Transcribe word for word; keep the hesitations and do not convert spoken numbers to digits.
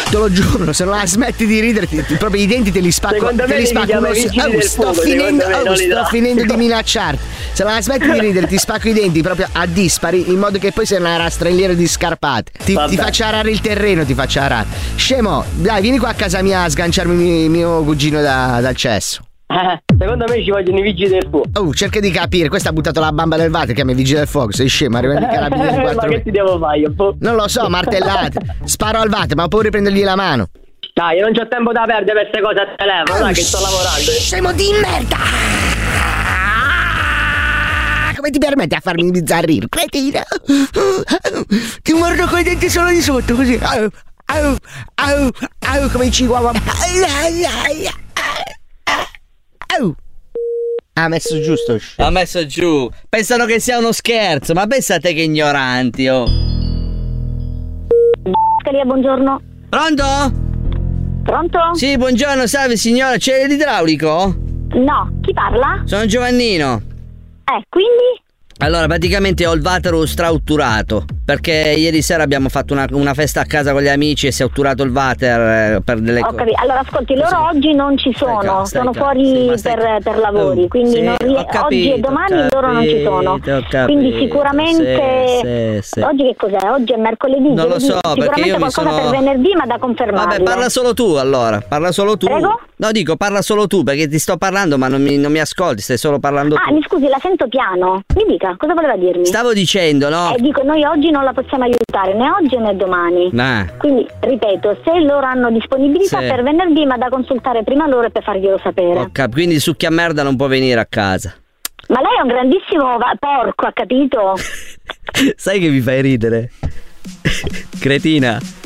te lo giuro, se non la smetti di ridere, ti, ti, proprio i denti te li spacco. Secondo te me li li spacco uno, oh, sto fuoco, finendo, me, oh, sto finendo di minacciarti. Se non la smetti di ridere, ti spacco i denti proprio a dispari, in modo che poi sei una rastrelliera di scarpate. Ti, ti faccio arare il terreno, ti faccio arare. Scemo, dai, vieni qua a casa mia a sganciarmi mio, mio cugino da, dal cesso. Eh, secondo me ci vogliono i vigili del fuoco. Oh, cerca di capire, questo ha buttato la bamba nel water, chiama i vigili del fuoco, sei scemo, arrivano i carabinieri in quattro. Ma che ti devo fare io? Non lo so, martellate. Sparo al water, ma ho paura di prendergli la mano. Dai, io non c'ho tempo da perdere per queste cose a telefono, oh, dai che sto lavorando. Scemo di merda! Come ti permetti a farmi bizzarrire, cretino? Ti mordo coi denti solo di sotto, così. Au, au, au, au, come i chihuahua. Au. Ha messo giusto. Ha messo giù. Pensano che sia uno scherzo, ma pensate che ignoranti, oh. Scalia, buongiorno. Pronto? Pronto? Sì, buongiorno, salve signora, c'è l'idraulico? No, chi parla? Sono Giovannino. Eh, quindi? Allora, praticamente ho il water straotturato, perché ieri sera abbiamo fatto una, una festa a casa con gli amici e si è otturato il water eh, per delle Ho cose. capito. Allora, ascolti, loro sì. oggi non ci sono, Stai sono cal- fuori sì, per, cal- per lavori, quindi sì, non rie- capito, oggi e domani capito, loro non ci sono. capito, Quindi sicuramente sì, sì, sì. oggi che cos'è? Oggi è mercoledì. Non lo so, sicuramente perché io mi qualcosa sono... per venerdì, ma da confermare. Vabbè, parla solo tu allora, parla solo tu. Prego? No, dico, parla solo tu, perché ti sto parlando ma non mi, non mi ascolti, stai solo parlando Ah, tu. mi scusi, la sento piano. Mi dica, cosa voleva dirmi? Stavo dicendo, no? Eh, dico, noi oggi non la possiamo aiutare, né oggi né domani. Ah. Quindi, ripeto, se loro hanno disponibilità Sì. per venerdì, ma da consultare prima loro e per farglielo sapere. Ho cap- quindi succhia merda non può venire a casa. Ma lei è un grandissimo va- porco, ha capito? Sai che mi fai ridere? Cretina.